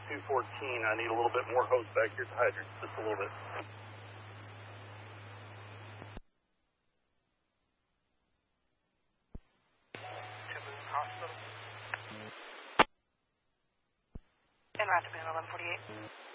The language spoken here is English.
214. I need a little bit more hose back here at the hydrant, just a little bit. En route to 1148.